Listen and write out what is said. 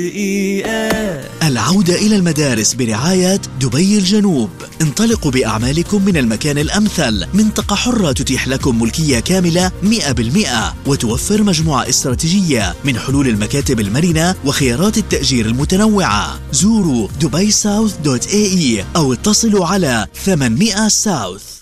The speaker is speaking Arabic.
العودة إلى المدارس برعاية دبي الجنوب. انطلقوا بأعمالكم من المكان الأمثل، منطقة حرة تتيح لكم ملكية كاملة 100%، وتوفر مجموعة استراتيجية من حلول المكاتب المرنة وخيارات التأجير المتنوعة. زوروا dubaisouth.ae أو اتصلوا على 800 ساوث.